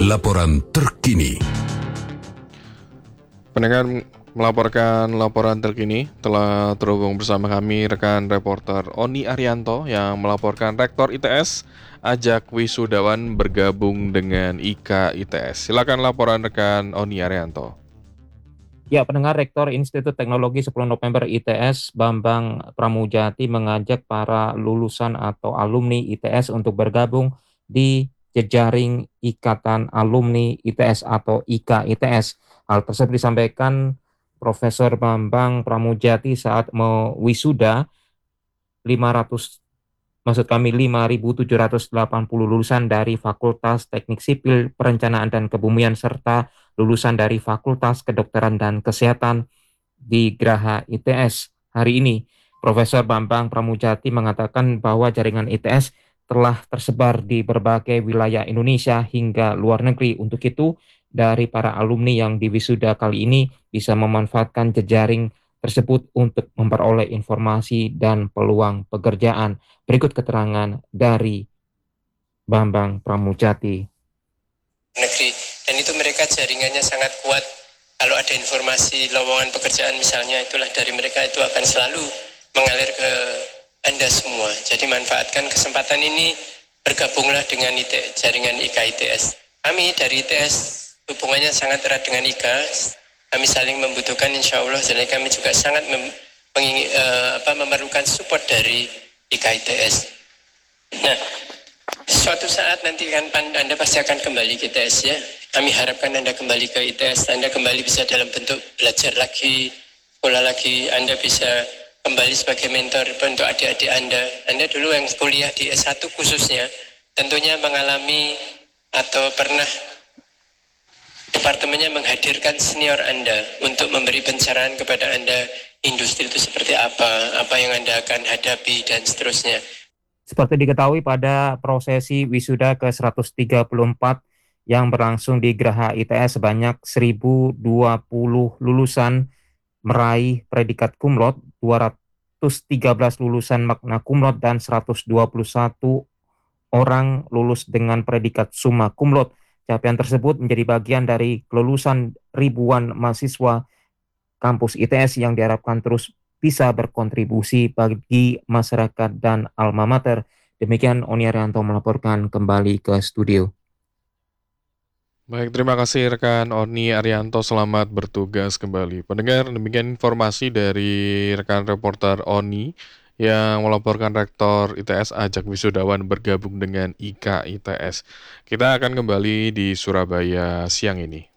Laporan terkini. Pendengar melaporkan laporan terkini telah terhubung bersama kami rekan reporter Oni Arianto yang melaporkan Rektor ITS ajak wisudawan bergabung dengan IKA ITS. Silakan laporan rekan Oni Arianto. Ya, pendengar, Rektor Institut Teknologi 10 November ITS Bambang Pramujati mengajak para lulusan atau alumni ITS untuk bergabung di jejaring Ikatan Alumni ITS atau IKA ITS. Hal tersebut disampaikan Profesor Bambang Pramujati saat mewisuda 5.780 lulusan dari Fakultas Teknik Sipil, Perencanaan dan Kebumian serta lulusan dari Fakultas Kedokteran dan Kesehatan di Graha ITS. Hari ini, Profesor Bambang Pramujati mengatakan bahwa jaringan ITS telah tersebar di berbagai wilayah Indonesia hingga luar negeri. Untuk itu, dari para alumni yang diwisuda kali ini bisa memanfaatkan jejaring tersebut untuk memperoleh informasi dan peluang pekerjaan. Berikut keterangan dari Bambang Pramujati. Negeri, dan itu mereka jaringannya sangat kuat. Kalau ada informasi lowongan pekerjaan misalnya, itulah dari mereka itu akan selalu mengalir ke Anda semua. Jadi manfaatkan kesempatan ini, bergabunglah dengan jaringan IKA ITS. Kami dari ITS hubungannya sangat erat dengan IKA. Kami saling membutuhkan, insya Allah. Jadi kami juga sangat memerlukan support dari IKA ITS. Nah, suatu saat nanti kan Anda pasti akan kembali ke ITS ya. Kami harapkan Anda kembali ke ITS, Anda kembali bisa dalam bentuk belajar lagi, sekolah lagi, Anda bisa kembali sebagai mentor untuk adik-adik Anda. Anda dulu yang kuliah di S1 khususnya, tentunya mengalami atau pernah departemennya menghadirkan senior Anda untuk memberi pencerahan kepada Anda, industri itu seperti apa yang Anda akan hadapi dan seterusnya. Seperti diketahui pada prosesi wisuda ke-134 yang berlangsung di Graha ITS, sebanyak 1.020 lulusan meraih predikat cum laude, 213 lulusan magna cum laude, dan 121 orang lulus dengan predikat summa cum laude. Capaian tersebut menjadi bagian dari kelulusan ribuan mahasiswa kampus ITS yang diharapkan terus bisa berkontribusi bagi masyarakat dan alma mater. Demikian Oni Arianto melaporkan kembali ke studio. Baik, terima kasih rekan Oni Arianto, selamat bertugas kembali. Pendengar, demikian informasi dari rekan reporter Oni yang melaporkan Rektor ITS ajak wisudawan bergabung dengan IKA ITS. Kita akan kembali di Surabaya siang ini.